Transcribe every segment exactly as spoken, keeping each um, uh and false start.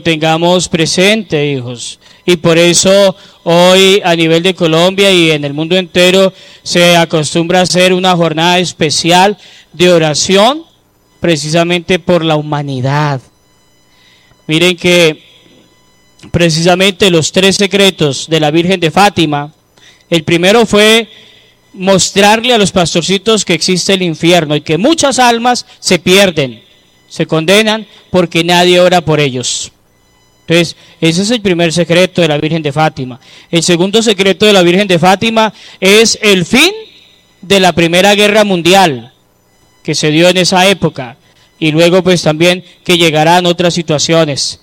tengamos presente, hijos. Y por eso hoy a nivel de Colombia y en el mundo entero se acostumbra a hacer una jornada especial de oración precisamente por la humanidad. Miren que precisamente los tres secretos de la Virgen de Fátima, el primero fue mostrarle a los pastorcitos que existe el infierno y que muchas almas se pierden, se condenan porque nadie ora por ellos. Entonces, ese es el primer secreto de la Virgen de Fátima. El segundo secreto de la Virgen de Fátima es el fin de la Primera Guerra Mundial que se dio en esa época y luego pues también que llegarán otras situaciones.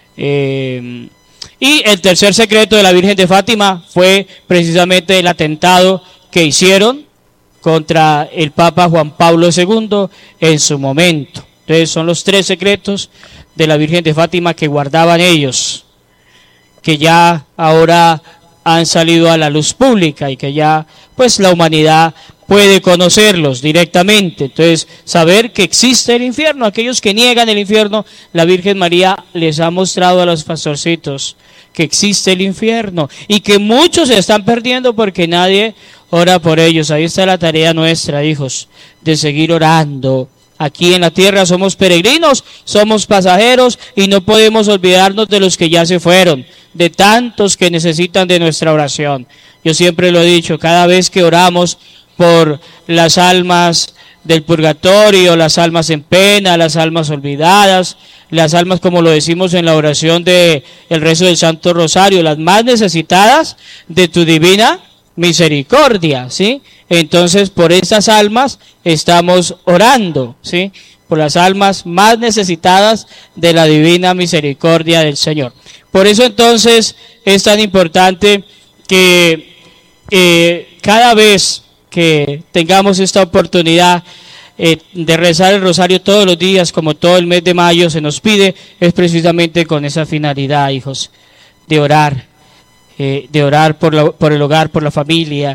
Eh, y el tercer secreto de la Virgen de Fátima fue precisamente el atentado que hicieron contra el Papa Juan Pablo segundo en su momento. Entonces son los tres secretos de la Virgen de Fátima que guardaban ellos, que ya ahora han salido a la luz pública y que ya pues la humanidad puede conocerlos directamente. Entonces, saber que existe el infierno, aquellos que niegan el infierno, la Virgen María les ha mostrado a los pastorcitos que existe el infierno y que muchos se están perdiendo porque nadie ora por ellos. Ahí está la tarea nuestra, hijos, de seguir orando. Aquí en la tierra somos peregrinos, somos pasajeros y no podemos olvidarnos de los que ya se fueron, de tantos que necesitan de nuestra oración. Yo siempre lo he dicho, cada vez que oramos por las almas del purgatorio, las almas en pena, las almas olvidadas, las almas, como lo decimos en la oración de el rezo del Santo Rosario, las más necesitadas de tu divina misericordia, ¿sí? Entonces, por estas almas estamos orando, ¿sí? Por las almas más necesitadas de la divina misericordia del Señor. Por eso entonces es tan importante que eh, cada vez que tengamos esta oportunidad eh, de rezar el rosario todos los días, como todo el mes de mayo se nos pide, es precisamente con esa finalidad, hijos, de orar, eh, de orar por, la, por el hogar, por la familia,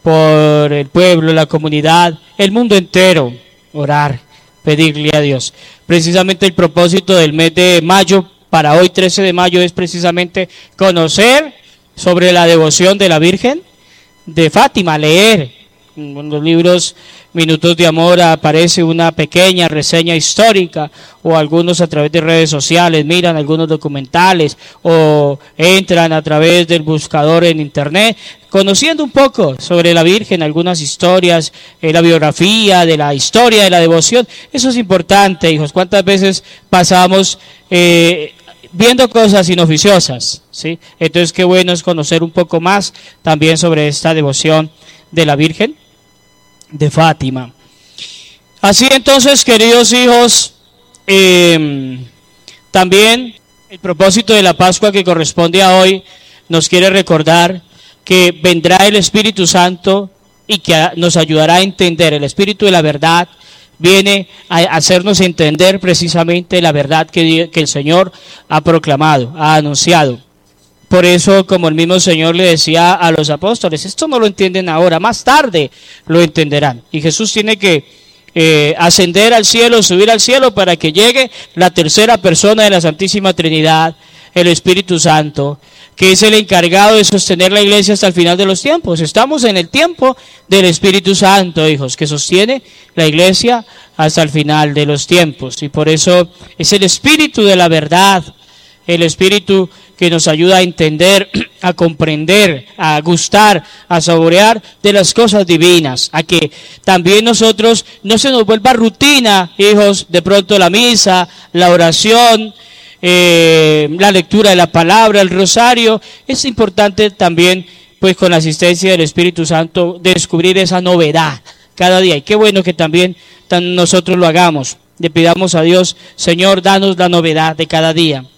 por el pueblo, la comunidad, el mundo entero, orar, pedirle a Dios. Precisamente el propósito del mes de mayo, para hoy trece de mayo, es precisamente conocer sobre la devoción de la Virgen de Fátima, leer. En los libros Minutos de Amor aparece una pequeña reseña histórica, o algunos a través de redes sociales miran algunos documentales o entran a través del buscador en internet conociendo un poco sobre la Virgen, algunas historias, eh, la biografía de la historia de la devoción. Eso es importante, hijos. ¿Cuántas veces pasamos eh, viendo cosas inoficiosas, ¿sí? Entonces qué bueno es conocer un poco más también sobre esta devoción de la Virgen de Fátima. Así entonces, queridos hijos, eh, también el propósito de la Pascua que corresponde a hoy nos quiere recordar que vendrá el Espíritu Santo y que nos ayudará a entender. El Espíritu de la verdad viene a hacernos entender precisamente la verdad que, que el Señor ha proclamado, ha anunciado. Por eso, como el mismo Señor le decía a los apóstoles, esto no lo entienden ahora, más tarde lo entenderán. Y Jesús tiene que eh, ascender al cielo, subir al cielo para que llegue la tercera persona de la Santísima Trinidad, el Espíritu Santo, que es el encargado de sostener la iglesia hasta el final de los tiempos. Estamos en el tiempo del Espíritu Santo, hijos, que sostiene la iglesia hasta el final de los tiempos. Y por eso es el Espíritu de la verdad, el Espíritu que nos ayuda a entender, a comprender, a gustar, a saborear de las cosas divinas, a que también nosotros no se nos vuelva rutina, hijos, de pronto la misa, la oración, eh, la lectura de la palabra, el rosario. Es importante también, pues con la asistencia del Espíritu Santo, descubrir esa novedad cada día. Y qué bueno que también tan nosotros lo hagamos. Le pidamos a Dios, Señor, danos la novedad de cada día,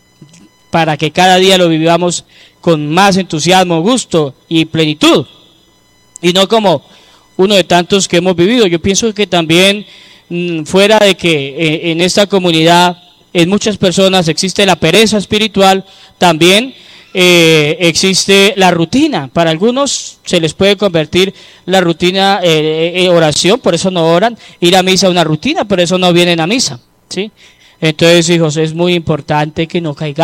para que cada día lo vivamos con más entusiasmo, gusto y plenitud, y no como uno de tantos que hemos vivido. Yo pienso que también mmm, fuera de que eh, en esta comunidad en muchas personas existe la pereza espiritual, también eh, existe la rutina. Para algunos se les puede convertir la rutina en eh, eh, oración, por eso no oran. Ir a misa una rutina, por eso no vienen a misa, ¿sí? Entonces, hijos, es muy importante que no caigamos